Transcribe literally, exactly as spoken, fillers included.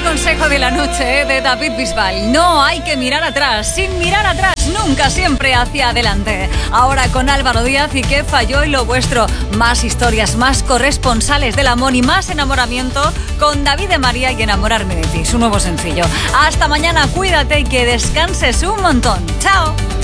consejo de la noche, ¿eh? De David Bisbal. No hay que mirar atrás. Sin mirar atrás, nunca, siempre hacia adelante. Ahora con Álvaro Díaz y qué falló y lo vuestro. Más historias, más corresponsales del amor y más enamoramiento con David de María y Enamorarme de ti, su nuevo sencillo. Hasta mañana, cuídate y que descanses un montón. Chao.